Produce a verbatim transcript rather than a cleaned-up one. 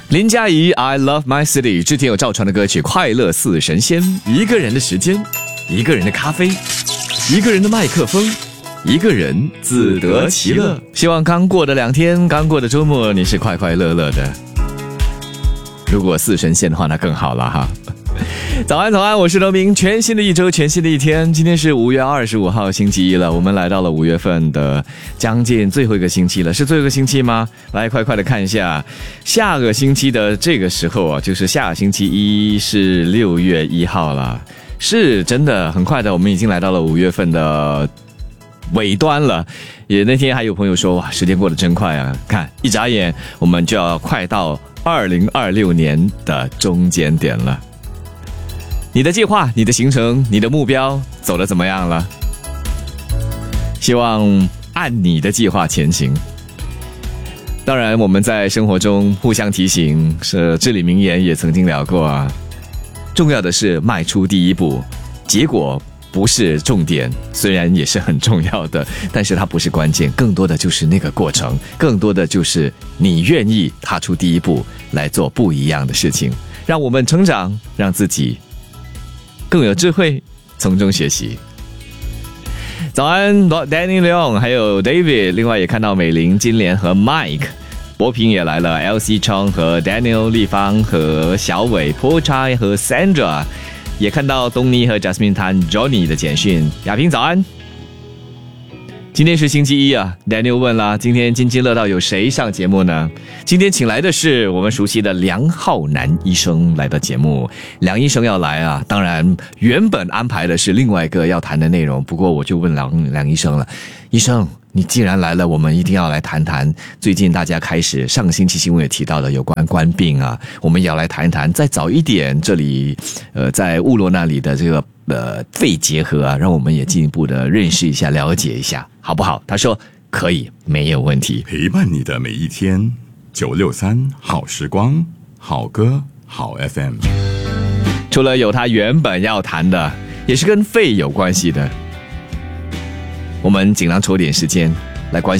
林嘉怡 I Love My City 之前有赵传的歌曲《快乐似神仙》，一个人的时间，一个人的咖啡，一个人的麦克风，一个人自得其乐。希望刚过的两天，刚过的周末，你是快快乐乐的。如果似神仙的话，那更好了哈。早安早安，我是刘明，全新的一周，全新的一天，今天是五月二十五号星期一了，我们来到了五月份的将近最后一个星期了，是最后一个星期吗？来快快的看一下下个星期的这个时候啊，就是下个星期一是六月一号了，是真的很快的，我们已经来到了五月份的尾端了。也那天还有朋友说，哇，时间过得真快啊，看一眨眼我们就要快到二零二六年的中间点了。你的计划，你的行程，你的目标走得怎么样了？希望按你的计划前行。当然我们在生活中互相提醒，是至理名言也曾经聊过啊，重要的是迈出第一步，结果不是重点，虽然也是很重要的，但是它不是关键，更多的就是那个过程，更多的就是你愿意踏出第一步来做不一样的事情，让我们成长，让自己更有智慧，从中学习。早安 Danny Leong 还有 David， 另外也看到美玲、金莲和 Mike， 博平也来了， L C Chong 和 Daniel 立方和小伟 Paul Chai 和 Sandra， 也看到东尼和 Jasmine Tan Johnny 的简讯。亚平早安，今天是星期一啊 Daniel 问了，今天津津乐道有谁上节目呢？今天请来的是我们熟悉的梁浩南医生来到节目。梁医生要来啊，当然原本安排的是另外一个要谈的内容，不过我就问梁梁医生了，医生你既然来了，我们一定要来谈谈最近大家开始，上个星期新闻也提到的有关官病啊，我们也要来谈一谈再早一点这里呃在乌罗那里的这个呃肺结核啊，让我们也进一步的认识一下，了解一下好不好？他说可以，没有问题。 陪伴你的每一天，九六三好时光，好歌好 F M。 除了有他原本要谈的，也是跟肺有关系的，我们尽量抽点时间来关心